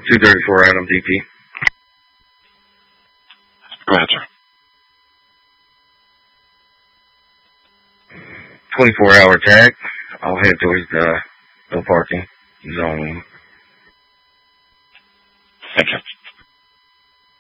234 Adam DP. Roger. 24-hour tag. I'll head towards the no parking zone. Thank you.